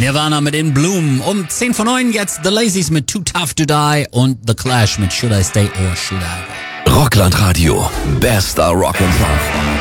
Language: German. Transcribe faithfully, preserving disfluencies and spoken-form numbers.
Nirvana mit In Bloom. Um zehn vor neun jetzt The Lazies mit Too Tough to Die und The Clash mit Should I Stay or Should I Go. Rockland Radio. Bester Rock'n'Pop.